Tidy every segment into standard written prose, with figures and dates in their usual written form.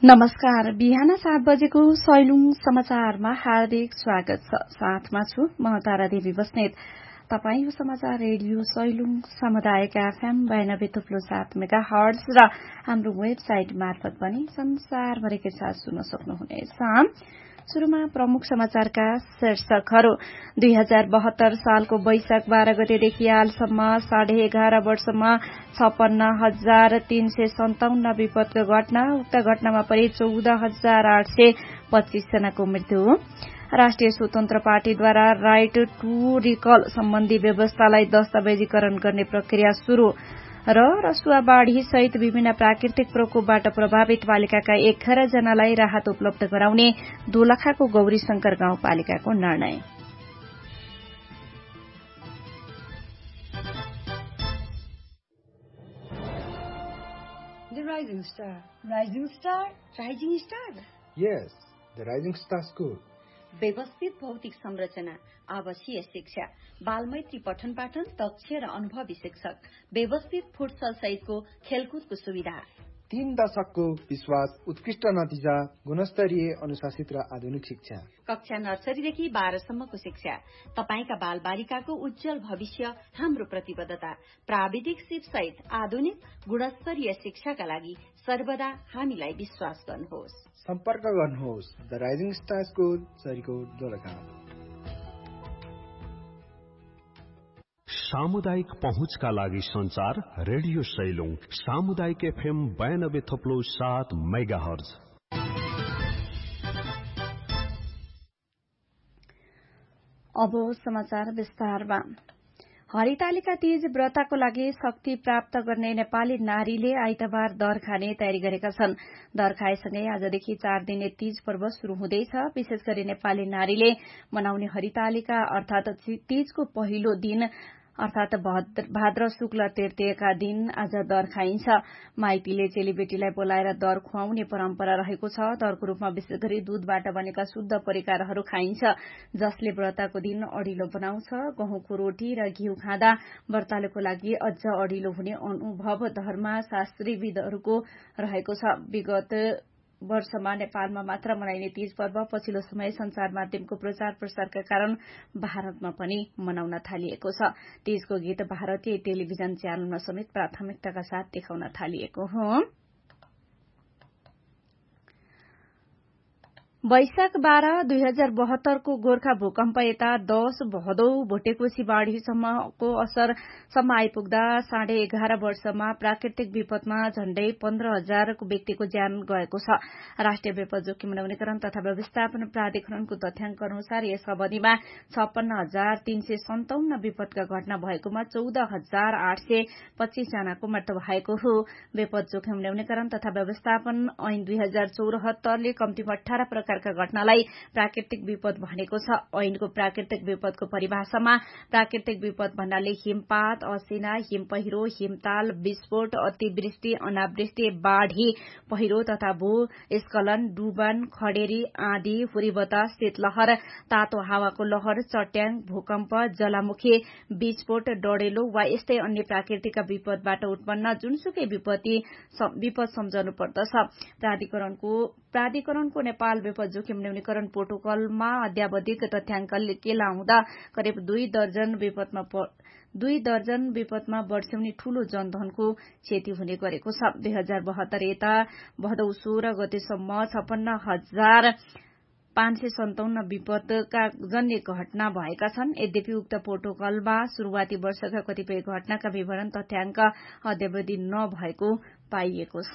नमस्कार। बिहान 7 बजेको सैलुङ समाचारमा हार्दिक स्वागत छ। साथमा छु म तारा देवी बस्नेत। तपाईं समाचार रेडियो सैलुङ सामुदायिक एफएम 92.7 मेगाहर्ज र हाम्रो वेबसाइट मार्फत पनि संसारभरिकै साथ सुन्न सक्नुहुनेछ। शुरूमा प्रमुख समाचारका शीर्षकहरू। 2072 सालको वैशाख 12 गतेदेखि हालसम्म 11.5 वर्षमा 56,357 विपदको घटना। उक्त घटनामा परि 14,825 जनाको मृत्यु। राष्ट्रिय स्वतन्त्र पार्टीद्वारा राइट टू रिकल सम्बन्धी व्यवस्थालाई दस्तावेजीकरण गर्ने प्रक्रिया शुरू। र रसुवा बाढ़ी सहित विभिन्न प्राकृतिक प्रकोपबाट प्रभावित पालिकाका 11 जनालाई राहत उपलब्ध गराउने दोलखाको गौरीशंकर गाउँपालिकाको निर्णय। The Rising Star. Rising Star? Rising Star? Yes, the Rising Star School. व्यवस्थित भौतिक संरचना, आवासीय शिक्षा, बालमैत्री पठन पाठन, दक्ष र अनुभवी शिक्षक, व्यवस्थित फुटसल सहितको खेलकुदको सुविधा। 3 दशकको विश्वास, उत्कृष्ट नतिजा, गुणस्तरीय अनुशासित र आधुनिक शिक्षा। कक्षा नर्सरीदेखि 12 सम्मको शिक्षा। तपाईका बाल बालिकाको उज्जवल भविष्य हाम्रो प्रतिबद्धता। प्राविधिक सिप सहित आधुनिक गुणस्तरीय शिक्षाका लागि सर्वदा हामीलाई विश्वास गर्नुहोस्। सम्पर्क गर्नुहोस् the rising star school, Sarikot, Dolakha. सामुदायिक पहुँचका लागि संचार रेडियो सैलुङ सामुदायिक एफएम 92.7 मेगाहर्ज। अब समाचार विस्तारमा। हरितालिका तीज व्रतको लागि शक्ति प्राप्त गर्ने नेपाली नारीले आइतबार दर खाने तयारी गरेका छन्। दर खाएसँगै आजदेखि 4 दिने तीज पर्व शुरू हुँदैछ। विशेष गरी नेपाली नारीले मनाउने हरितालिका अर्थात तीजको पहिलो दिन अर्थात भाद्र शुक्ल तृतीयका दिन आज दर खाइन्छ। माइतीले चेलीबेटीलाई बोलाएर दर खुवाउने परम्परा रहेको छ। दरको रूपमा विशेष गरी दूधबाट बनेका शुद्ध परिकारहरू खाइन्छ, जसले व्रतको दिन अडिलो बनाउँछ। गहुँको रोटी र घिउ खाँदा व्रतालुको लागि अझ अडिलो हुने अनुभव धर्मशास्त्रीविदहरूको रहेको छ। विगत वर्षमा नेपालमा मात्र मनाइने तीज पर्व पछिल्लो समय संचार माध्यमको प्रचार प्रसारका कारण भारतमा पनि मनाउन थालिएको छ। तीजको गीत भारतीय टेलिभिजन च्यानलमा समेत प्राथमिकताका साथ देखाउन थालिएको हो। वैशाख 12, 2072 को गोर्खा भूकम्प यता 10 भदौ भोटेकोशी बाढ़ीसम्मको असरसम्म आइपुग्दा 11.5 वर्षमा प्राकृतिक विपदमा झण्डै 15,000 व्यक्तिको ज्यान गएको छ। राष्ट्रिय विपद जोखिम न्यूनीकरण तथा व्यवस्थापन प्राधिकरणको तथ्याङ्क अनुसार यस अवधिमा 56,357 विपदका घटना भएकोमा 14,825 जनाको मृत्यु भएको हो। विपद जोखिम न्यूनीकरण तथा व्यवस्थापन ऐन 2074 ले कम्तीमा 18 प्रकारका घटनालाई प्राकृतिक विपद भनेको छ। ऐनको प्राकृतिक विपदको परिभाषामा प्राकृतिक विपद भन्नाले हिमपात, असिना, हिमपहिरो, हिमताल, विस्फोट, अतिवृष्टि, अनावृष्टि, बाढ़ी, पहिरो तथा भूस्खलन, डुबान, खडेरी, आँधी, हुरी बतास, शीतलहर, तातो हावाको लहर, चट्याङ, भूकम्प, ज्वालामुखी, विस्फोट, डढेलो वा यस्तै अन्य प्राकृतिक विपदबाट उत्पन्न जुनसुकै विपद सम्झनु पर्दछ। प्राधिकरणको नेपाल विपद जोखिम न्यूनीकरण प्रोटोकलमा अद्यावधिक तथ्याङ्क केलाउँदा करिब 2 दर्जन विपदमा वर्ष्याउने ठूलो जनधनको क्षति हुने गरेको छ। 2072 यता भदौ 16 गतेसम्म 56,557 विपदका जन्य घटना भएका छन्। यद्यपि उक्त प्रोटोकलमा शुरूआती वर्षका कतिपय घटनाका विवरण तथ्याङ्क अद्यावधि नभएको पाइएको छ।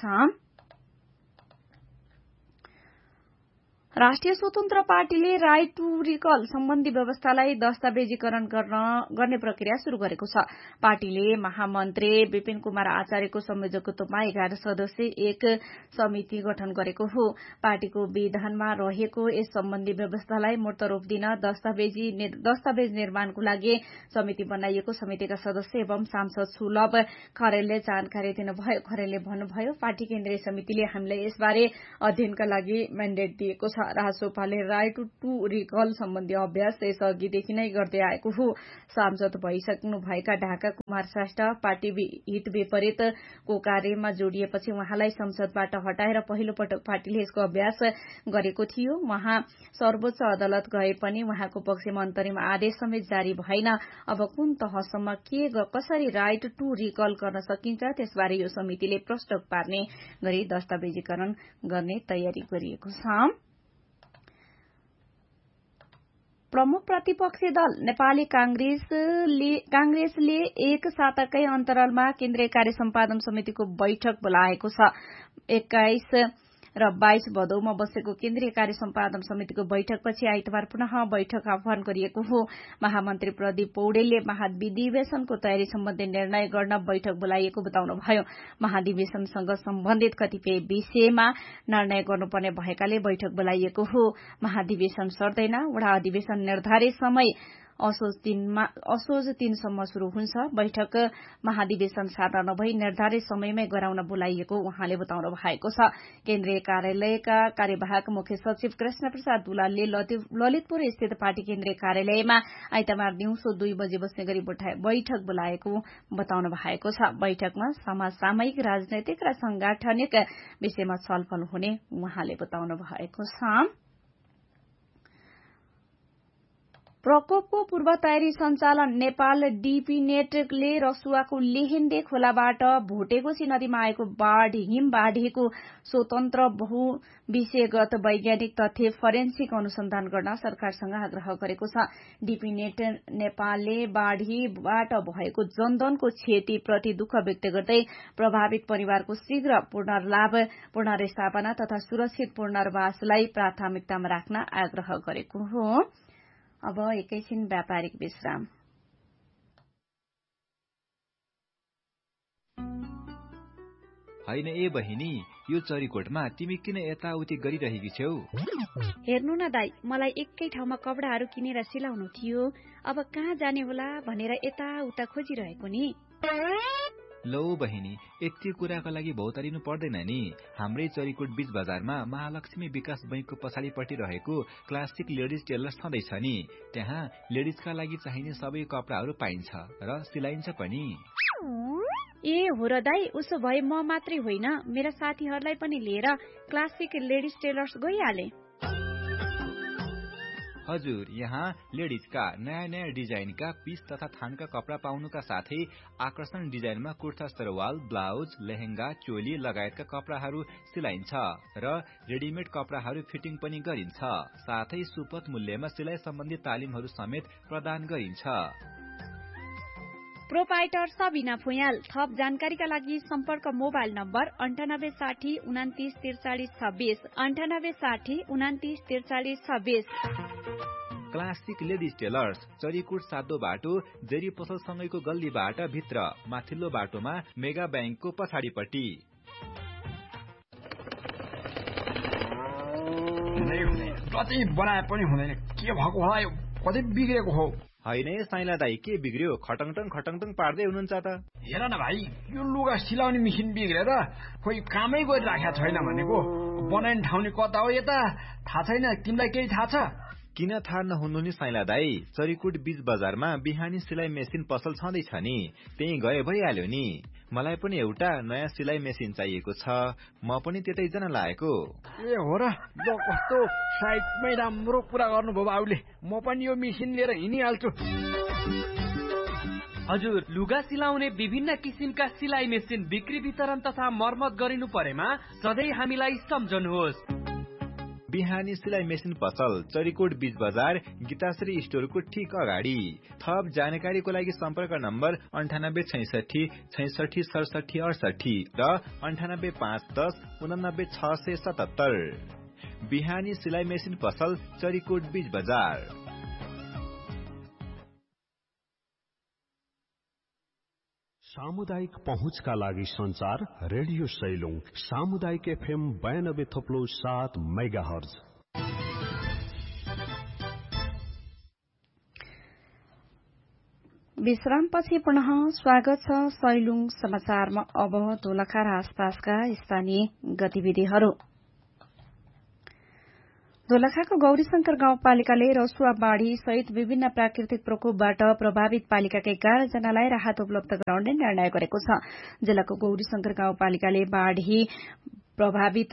राष्ट्रिय स्वतन्त्र पार्टीले राइट टू रिकल सम्बन्धी व्यवस्थालाई दस्तावेजीकरण गर्ने प्रक्रिया शुरू गरेको छ। पार्टीले महामन्त्री विपिन कुमार आचार्यको संयोजकत्वमा 11 सदस्यीय एक समिति गठन गरेको हो। पार्टीको विधानमा रहेको यस सम्बन्धी व्यवस्थालाई मूर्त रूप दिन दस्तावेज निर्माणको लागि समिति बनाइएको समितिका सदस्य एवं सांसद सुलभ खरेलले जानकारी दिनुभयो। खरेलले भन्नुभयो, पार्टी केन्द्रीय समितिले हामीलाई यसबारे अध्ययनका लागि म्यान्डेट दिएको छ। रासोपाले राइट टु रिकल सम्बन्धी अभ्यास यसअघिदेखि नै गर्दै आएको हो। सांसद भइसक्नुभएका ढाका कुमार श्रेष्ठ पार्टी हित विपरीतको कार्यमा जोडिएपछि उहाँलाई संसदबाट हटाएर पहिलो पटक पार्टीले यसको अभ्यास गरेको थियो। उहाँ सर्वोच्च अदालत गए पनि उहाँको पक्षमा अन्तरिम आदेश समेत जारी भएन। अब कुन तहसम्म कसरी राइट टु रिकल गर्न सकिन्छ त्यसबारे यो समितिले प्रश्न पार्ने गरी दस्तावेजीकरण गर्ने तयारी गरिएको छ। प्रमुख प्रतिपक्षी दल नेपाली कांग्रेसले एक साताकै अन्तरालमा केन्द्रीय कार्य सम्पादन समितिको बैठक बोलाएको छ। 21 र 22 भदौमा बसेको केन्द्रीय कार्य सम्पादन समितिको बैठकपछि आइतबार पुनः बैठक आह्वान गरिएको हो। महामन्त्री प्रदीप पौडेलले महाधिवेशनको तयारी सम्बन्धी निर्णय गर्न बैठक बोलाइएको बताउनुभयो। महाधिवेशनसँग सम्बन्धित कतिपय विषयमा निर्णय गर्नुपर्ने भएकाले बैठक बोलाइएको हो। महाधिवेशन सर्दैन। वडा अधिवेशन निर्धारित समय असोज 3 सम्म शुरू हुन्छ। बैठक महाधिवेशन सादा नभई निर्धारित समयमै गराउन बोलाइएको उहाँले बताउनु भएको छ। केन्द्रीय कार्यालयका कार्यवाहक मुख्य सचिव कृष्ण प्रसाद दुलालले ललितपुर स्थित पार्टी केन्द्रीय कार्यालयमा आइतबार दिउँसो 2 बजे बस्ने गरी बैठक बोलाएको बताउनु भएको छ। बैठकमा समसामयिक राजनैतिक र सांगठनिक विषयमा छलफल हुने उहाँले बताउनु भएको छ। प्रकोपको पूर्व तयारी सञ्चालन नेपाल डीपीनेटले रसुवाको लेहेन्डे खोलाबाट भोटेकोशी नदीमा आएको हिम बाढ़ीको स्वतन्त्र बहुविषयगत वैज्ञानिक तथ्य फरेन्सिक अनुसन्धान गर्न सरकारसँग आग्रह गरेको छ। डीपीनेट नेपालले बाढ़ीबाट भएको जनधनको क्षतिप्रति दुःख व्यक्त गर्दै प्रभावित परिवारको शीघ्र पुनर्स्थापना तथा सुरक्षित पुनर्वासलाई प्राथमिकतामा राख्न आग्रह गरेको हो। अब एकैछिन व्यापारिक विश्राम। हैन ए बहिनी, यो चरीकोटमा तिमी किन यताउति गरिरहेकी छौ? हेर्नु न दाइ, मलाई एकै ठाउँमा कपडाहरू किनेर सिलाउनु थियो। अब कहाँ जाने होला भनेर यताउता खोजिरहेको नि। लौ बहिनी, यति कुराको लागि भौतारिनु पर्दैन नि। हाम्रै चरीकोट बीच बजारमा महालक्ष्मी विकास बैंकको पछाडिपट्टि रहेको क्लासिक लेडिज टेलर छँदैछ नि। त्यहाँ लेडिजका लागि चाहिने सबै कपडाहरू पाइन्छ र सिलाइन्छ पनि। ए हो र दाइ, उसो भए म मात्रै होइन, मेरा साथीहरूलाई पनि लिएर क्लासिक लेडिज टेलर्स गइहाले। हजुर, यहाँ लेडिजका नयाँ डिजाइनका पीस तथा थानका कपडा पाउनुका साथै आकर्षण डिजाइनमा कुर्ता सरवाल, ब्लाउज, लेहेंगा, चोली लगायतका कपडाहरू सिलाइन्छ र रेडिमेड कपडाहरू फिटिङ पनि गरिन्छ। साथै सुपथ मूल्यमा सिलाइ सम्बन्धी तालिमहरू समेत प्रदान गरिन्छ। प्रोपाइटर सबिना फुयाल। थप जानकारीका लागि सम्पर्क mobile number 9860 29 43 26 9860 29 43 26। Classic ladies tailors, Charikot सातो बाटो, जेरी पसलसँगैको गल्लीबाट भित्र, माथिल्लो बाटोमा मेगा ब्याङ्कको पछाडिपट्टि। जति बनाए पनि हुँदैन, के भएको होला? यो कतै बिग्रेको हो? होइन साइला दाई, के बिग्रियो? खटङटङ पार्दै हुनुहुन्छ त। हेर न भाइ, यो लुगा सिलाउने मेसिन बिग्रेर खोइ कामै गरिराखेको छैन भनेको। बनाउने ठाउँले कता हो यता थाहा छैन। तिमीलाई केही थाहा छ? किन थाहा नहुनु नि साइला दाई, चरीकोट बीच बजारमा बिहानी सिलाइ मेसिन पसल छँदैछ नि, त्यही गए भइहाल्यो नि। मलाई पनि एउटा नयाँ सिलाइ मेसिन चाहिएको छ, म पनि त्यतै जान लागेको। ए हो र, ल कस्तो साइडमै राम्रो कुरा गर्नुभयो बाबुले। म पनि यो मेसिन लिएर हिँडिहाल्छु। हजुर, लुगा सिलाउने विभिन्न किसिमका सिलाइ मेसिन बिक्री वितरण तथा मर्मत गरिनु परेमा सधैँ हामीलाई सम्झनुहोस्। बिहानी सिलाइ मेसिन पसल, चरीकोट बीच बजार, गीताश्री स्टोरको ठीक अगाडि। थप जानकारीको लागि सम्पर्क नम्बर 9866 66 67 68 र 98510 89 677। बिहानी सिलाइ मेसिन पसल, चरीकोट बीच बजार। सामुदायिक पहुँचका लागि संचार रेडियो सैलुङ सामुदायिक FM 92.7 मेगाहर्ज। विश्रामपछि पुनः स्वागत छ सैलुङ समाचारमा। अब दोलखा र आसपासका स्थानीय गतिविधिहरू। दोलखाको गौरीशंकर गाउँपालिकाले रसुवा बाढ़ी सहित विभिन्न प्राकृतिक प्रकोपबाट प्रभावित पालिकाका 11 जनालाई राहत उपलब्ध गराउने निर्णय गरेको छ। जिल्लाको गौरीशंकर गाउँपालिकाले बाढ़ी प्रभावित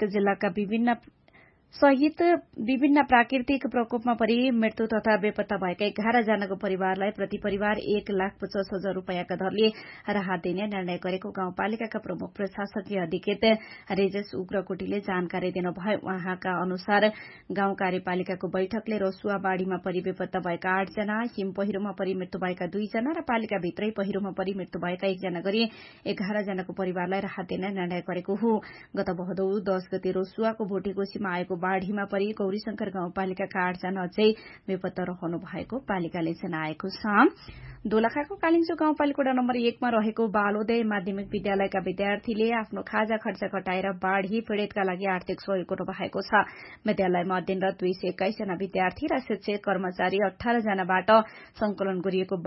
सहित विभिन्न प्राकृतिक प्रकोपमा परि मृत्यु तथा बेपत्ता भएका 11 जनाको परिवारलाई प्रति परिवार 1,50,000 रूपियाँका दरले राहत दिने निर्णय गरेको गाउँपालिकाका प्रमुख प्रशासकीय अधिकृत रेजेश उग्रकोटीले जानकारी दिनुभयो। उहाँका अनुसार गाउँ कार्यपालिकाको बैठकले रसुवा बाढ़ीमा परि बेपत्ता भएका 8 जना, हिम पहिरोमा परि मृत्यु भएका 2 जना र पालिकाभित्रै पहिरोमा परि मृत्यु भएका 1 जना गरी 11 जनाको परिवारलाई राहत दिने निर्णय गरेको हो। गत भदौ 10 गते रसुवाको भोटेकोसीमा आएको बाढ़ीमा परि गौरीशंकर गाउँपालिकाका 8 जना अझै बेपत्ता रहनु भएको पालिकाले जनाएको छ। दोलखाको कालिन्चो गाउँपालिका नम्बर 1 मा रहेको बालोदय माध्यमिक विद्यालयका विद्यार्थीले आफ्नो खाजा खर्च घटाएर बाढ़ी पीड़ितका लागि आर्थिक सहयोग गर्नु भएको छ। विद्यालयमा अध्ययनरत 221 जना विद्यार्थी र शिक्षक कर्मचारी 18 जनाबाट संकलन गरिएको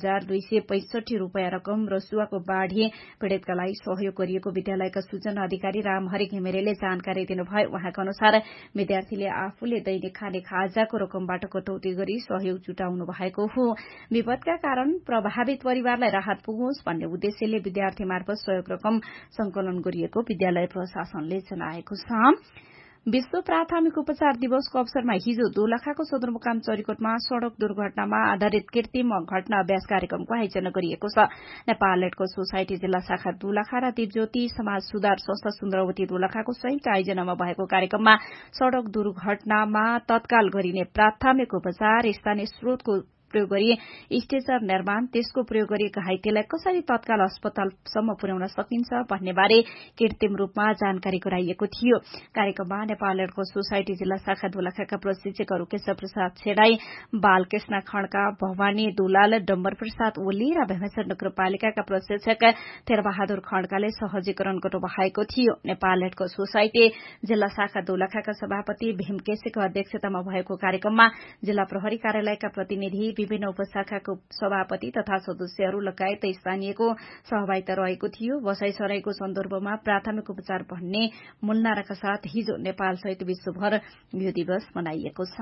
22,265 रूपियाँ रकम रसुवाको बाढ़ी पीड़ितका लागि सहयोग गरिएको विद्यालयका सूचना अधिकारी रामहरि घिमिरेले जानकारी दिनुभयो। उहाँका अनुसार विद्यार्थीले आफूले दैनिक खाने खाजाको रकमबाट कटौती गरी सहयोग जुटाउनु भएको हो। विपदका कारण प्रभावित परिवारलाई राहत पुगोस् भन्ने उद्देश्यले विद्यार्थी मार्फत सहयोग रकम संकलन गरिएको विद्यालय प्रशासनले जनाएको छ। विश्व प्राथमिक उपचार दिवसको अवसरमा हिजो दोलखाको सदरमुकाम चरीकोटमा सड़क दुर्घटनामा आधारित कृत्रिम घटना अभ्यास कार्यक्रमको आयोजना गरिएको छ। नेपाल रेडक्रस सोसाइटी जिल्ला शाखा दोलखा र दिपज्योति समाज सुधार संस्था सुन्दरवती दोलखाको संयुक्त आयोजनामा भएको कार्यक्रममा सड़क दुर्घटनामा तत्काल गरिने प्राथमिक उपचार, स्थानीय स्रोतको प्रयोग गरी स्ट्रेचर निर्माण, त्यसको प्रयोग गरी घाइतेलाई कसरी तत्काल अस्पतालसम्म पुर्याउन सकिन्छ भन्ने बारे कृत्रिम रूपमा जानकारी गराइएको थियो। कार्यक्रममा नेपाल रेडक्रस सोसाइटी जिल्ला शाखा दोलखाका प्रशिक्षकहरू केशव प्रसाद छेडाई, बालकृष्ण खड्का, भवानी दुलाल, डम्बर प्रसाद ओली र भीमेश्वर नगरपालिकाका प्रशिक्षक थेरबहादुर खड्काले सहजीकरण गर्नु भएको थियो। नेपाल रेडक्रस सोसाइटी जिल्ला शाखा दोलखाका सभापति भीम केसीको अध्यक्षतामा भएको कार्यक्रममा जिल्ला प्रहरी कार्यालयका प्रतिनिधि, विभिन्न उपशाखाको सभापति तथा सदस्यहरू लगायत स्थानीयको सहभागिता रहेको थियो। बसाईसराईको सन्दर्भमा प्राथमिक उपचार भन्ने मूल नाराका साथ हिजो नेपाल सहित विश्वभर यो दिवस मनाइएको छ।